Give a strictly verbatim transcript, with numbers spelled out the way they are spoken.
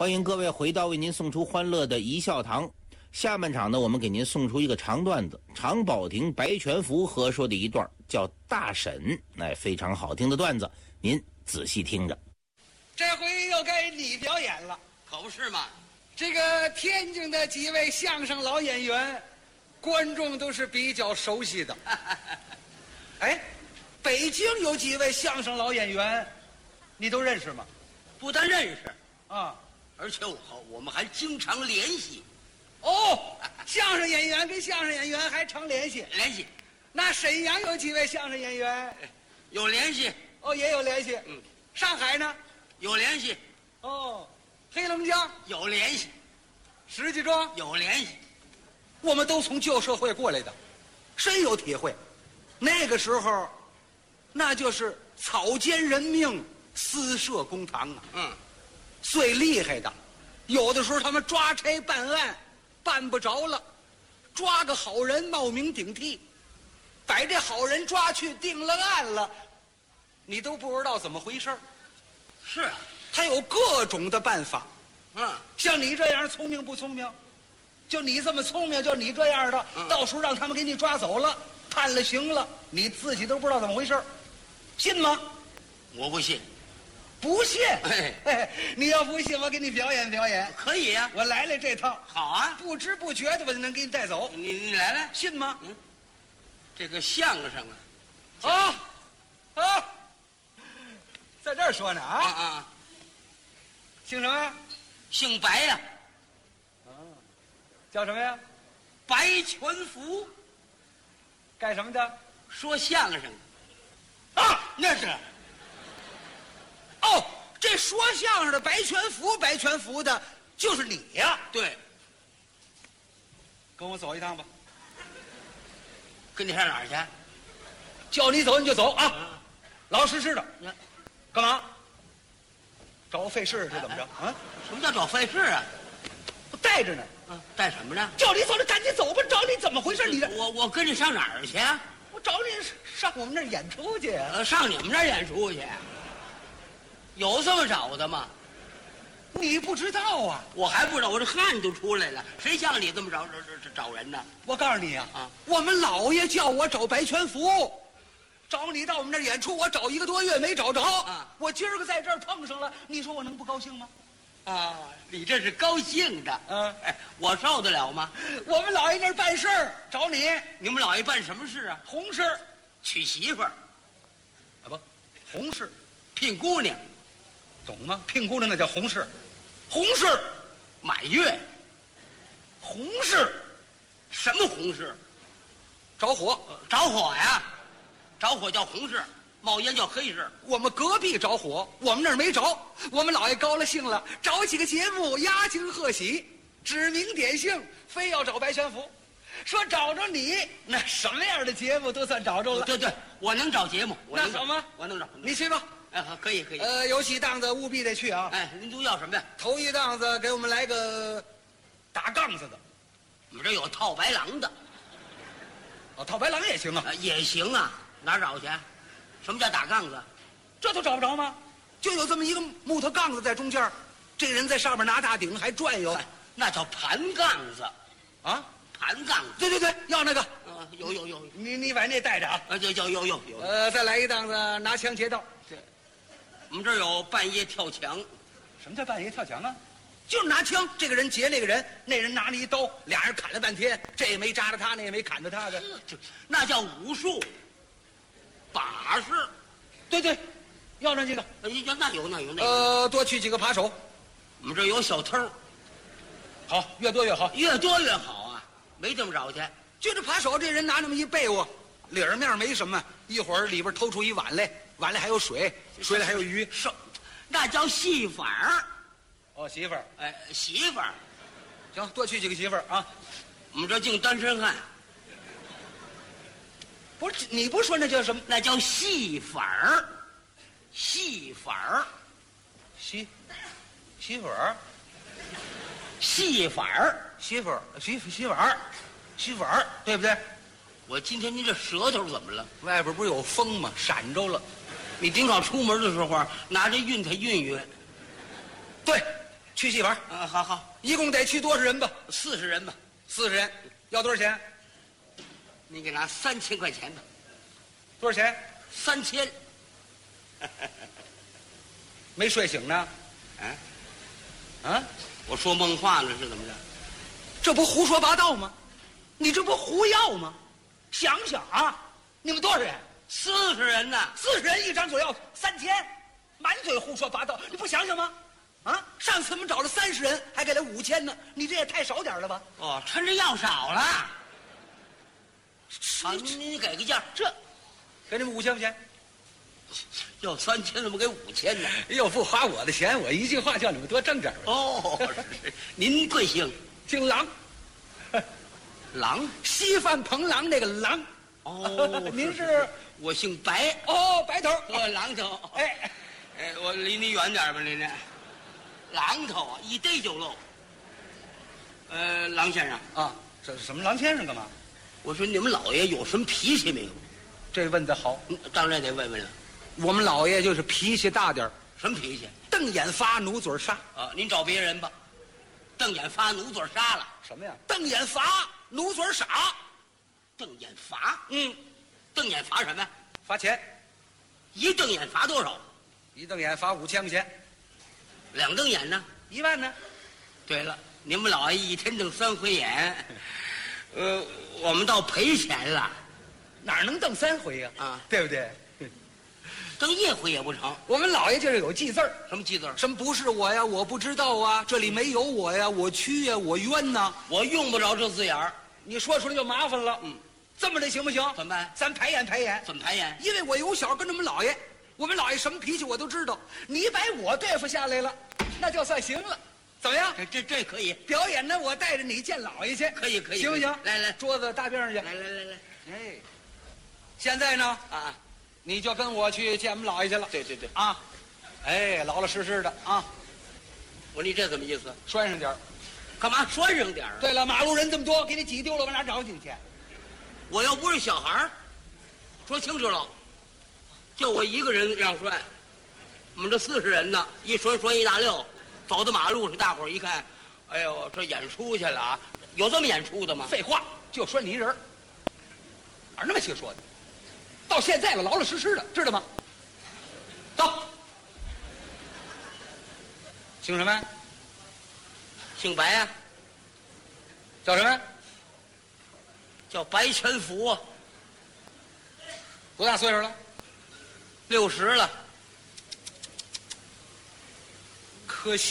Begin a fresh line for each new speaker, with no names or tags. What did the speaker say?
欢迎各位回到为您送出欢乐的一笑堂。下半场呢，我们给您送出一个长段子，常宝霆、白全福合说的一段，叫大婶，哎，非常好听的段子，您仔细听着。
这回又该你表演了，
可不是嘛？
这个天津的几位相声老演员，观众都是比较熟悉的。哎，北京有几位相声老演员，你都认识吗？
不但认识
啊，
而且我我们还经常联系。
哦，相声演员跟相声演员还常联系。
联系。
那沈阳有几位相声演员？
有联系。
哦，也有联系。
嗯。
上海呢？
有联系。
哦，黑龙江
有联系。
石家庄
有联系。
我们都从旧社会过来的，深有体会。那个时候，那就是草菅人命，私设公堂啊。
嗯。
最厉害的，有的时候他们抓差办案，办不着了，抓个好人冒名顶替，把这好人抓去定了案了，你都不知道怎么回事。
是啊，
他有各种的办法。
嗯，
像你这样聪明不聪明？就你这么聪明，就你这样的，
嗯、
到时候让他们给你抓走了，判了刑了，你自己都不知道怎么回事，信吗？
我不信。
不信？
哎
哎，你要不信，我给你表演表演。
可以呀、啊，
我来了这套。
好啊，
不知不觉的我就能给你带走。
你你来来，
信吗？
嗯，这个相声啊，
啊啊，在这儿说呢啊
啊啊，
姓什么呀？
姓白呀、
啊，叫什么呀？
白全福。
干什么的？
说相声。
啊，
那是。
哦，这说相声的白全福，白全福的就是你呀？
对。
跟我走一趟吧。
跟你上哪儿去？
叫你走你就走啊，
嗯、
老实实的。
嗯、
干嘛？找我费事是怎么着？啊？
什么叫找费事啊？
我带着呢。
啊，带什么呢？
叫你走，你赶紧走吧。找你怎么回事？你这
我我跟你上哪儿去？
我找你上我们那儿演出去。
呃，上你们那儿演出去。有这么找的吗？
你不知道啊？
我还不知道，我这汗都出来了。谁像你这么找找找找人呢？
我告诉你啊，
啊，
我们老爷叫我找白全福，找你到我们那儿演出，我找一个多月没找着。
啊，
我今儿个在这儿碰上了，你说我能不高兴吗？
啊，你这是高兴的。
嗯，
哎，我受得了吗？
我们老爷那儿办事儿找你。
你们老爷办什么事啊？
红事，
娶媳妇儿。
啊不，红事，
聘姑娘。
懂吗？聘姑娘那叫红事，红事，
满月，
红事，
什么红事？
着火，
着火呀，着火叫红事，冒烟叫黑事。
我们隔壁着火，我们那儿没着。我们老爷高了兴了，找几个节目压惊贺喜，指名点姓，非要找白全福，说找着你，那什么样的节目都算找着了。
对对，我能找节目，我能
那好吗？
我能找，
你去吧。
哎，好，可以可以。
呃，有几档子务必得去啊。
哎，您都要什么呀？
头一档子给我们来个打杠子的。
我们这有套白狼的。
哦，套白狼也行啊。
呃、也行啊，哪儿找去？什么叫打杠子？
这都找不着吗？就有这么一个木头杠子在中间，这人在上面拿大顶还转悠，
哎、那叫盘杠子。
啊，
盘杠子。
对对对，要那个。
啊，有有有。
你你把那带着啊。
啊，有有有有有。
呃，再来一档子拿枪劫道。
对，我们这儿有半夜跳墙。
什么叫半夜跳墙啊？就是拿枪，这个人劫那个人，那人拿了一刀，俩人砍了半天，这也没扎着他，那也没砍着他的，
这那叫武术。把式。
对对，要那几个。
哎呀，那有那有那有。
呃，多去几个扒手。
我们这儿有小偷。
好，越多越好，
越多越好啊！没这么找去。
就这扒手，这人拿那么一被窝，里儿面没什么，一会儿里边偷出一碗来，碗里还有水，水里还有鱼，
是，那叫戏法儿。
哦，媳妇儿，
哎，媳妇儿。
行，多去几个媳妇儿啊。
我们这净单身汉。
不是，你不说那叫什么？
那叫戏法儿。戏法儿。
媳媳妇儿。
戏法儿。
媳妇儿，媳妇媳妇儿，媳妇儿，对不对？
我今天您这舌头怎么了？
外边不是有风吗？闪着了。
你顶好出门的时候拿着熨它熨熨。
对， 去戏玩。
啊，好好，
一共得去多少人吧？
四十人吧，
四十人，要多少钱？
你给拿三千块钱吧，
多少钱？
三千。
没睡醒呢？
啊
啊，
我说梦话呢是怎么着？
这不胡说八道吗？你这不胡要吗？想想啊，你们多少人？
四十人呢？
四十人，一张嘴要三千，满嘴胡说八道，你不想想吗？啊，上次我们找了三十人，还给了五千呢，你这也太少点了吧？
哦，趁着要少了。啊，您您给个价，这
给你们五千块钱。
要三千，怎么给五千呢？
又不花我的钱，我一句话叫你们多挣点儿。
哦，是您贵姓？
姓郎，
郎。
稀饭彭郎那个郎。
哦，
您是？
我姓白。
哦，白头。
我郎头。
哎，
哎，我离你远点吧，您这榔头啊，一逮就漏。呃，郎先生
啊，这什么郎先生干嘛？
我说你们老爷有什么脾气没有？
这问得好。
嗯当然得问问了，
我们老爷就是脾气大点儿，
什么脾气？
瞪眼发，努嘴杀。
啊，您找别人吧。瞪眼发，努嘴杀了。
什么呀？瞪眼罚，努嘴傻。
瞪眼罚？
嗯，
瞪眼罚什么呀？
罚钱，
一瞪眼罚多少？
一瞪眼罚五千块钱，
两瞪眼呢？
一万呢？
对了，你们老爷一天瞪三回眼，呃，我们倒赔钱了。
哪能瞪三回呀？
啊，
对不对？
瞪一回也不成。
我们老爷就是有记字儿，
什么记字儿？
什么不是我呀？我不知道啊，这里没有我呀，我屈呀，我冤呐。
我用不着这字眼儿。
你说出来就麻烦了。
嗯，
这么的行不行？
怎么办？
咱排演排演。
怎么排演？
因为我由小跟着我们老爷，我们老爷什么脾气我都知道。你把我对付下来了，那就算行了。怎么样？
这这这可以，
表演呢，我带着你见老爷去。
可以可以，
行不行？
来来，
桌子大边上去。
来来来来，
哎，现在呢，
啊，
你就跟我去见我们老爷去了。
对对对，
啊，哎，老老实实的啊，
我说你这怎么意思？
拴上点儿。
干嘛拴上点儿啊？
对了，马路人这么多，给你挤丢了，往哪找去去？
我又不是小孩儿，说清楚了，就我一个人让拴，我们这四十人呢，一拴拴一大溜，走到马路上，大伙儿一看，哎呦，这演出去了啊！有这么演出的吗？
废话，就拴你一人儿，哪儿那么些说的？到现在了，老老实实的，知道吗？走。姓什么？
姓白啊，
叫什么？
叫白全福啊，
多大岁数了？
六十了。
可惜。